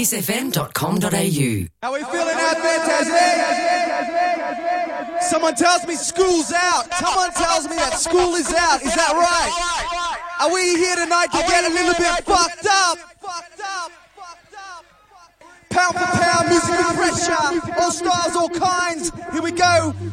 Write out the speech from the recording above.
kissfm.com.au. How we feeling out there, Tassie? Someone tells me school's out. Someone tells me that school is out. Is that right? Are we here tonight to get a little bit fucked up? Pound for pound, music and pressure. All styles, all kinds. Here we go.